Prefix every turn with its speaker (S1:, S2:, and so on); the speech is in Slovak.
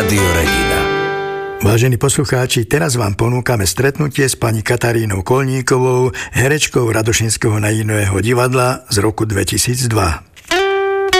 S1: Rádio Regina.
S2: Vážení poslucháči, teraz vám ponúkame stretnutie s pani Katarínou Kolníkovou, herečkou Radošinského naivného divadla z roku 2002.